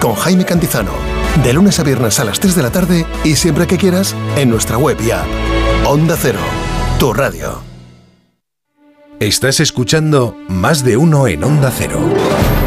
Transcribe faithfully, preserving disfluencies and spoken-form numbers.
con Jaime Cantizano. De lunes a viernes a las tres de la tarde y siempre que quieras en nuestra web y app. Onda Cero, tu radio. Estás escuchando Más de Uno en Onda Cero.